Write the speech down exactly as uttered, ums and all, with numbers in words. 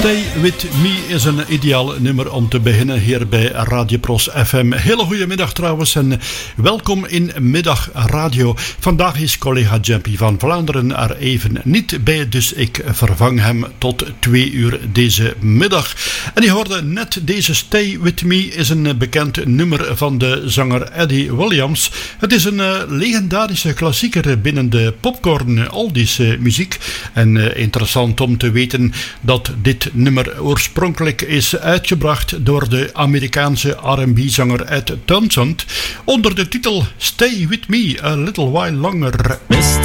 Stay With Me is een ideaal nummer om te beginnen hier bij Radio Pros F M. Hele goede middag trouwens en welkom in Middag Radio. Vandaag is collega Jampy van Vlaanderen er even niet bij, dus ik vervang hem tot twee uur deze middag. En je hoorde net deze Stay With Me is een bekend nummer van de zanger Eddie Williams. Het is een uh, legendarische klassieker binnen de popcorn oldies uh, muziek. En uh, interessant om te weten dat dit nummer oorspronkelijk is uitgebracht door de Amerikaanse R en B-zanger Ed Townsend onder de titel Stay With Me A Little While Longer. mister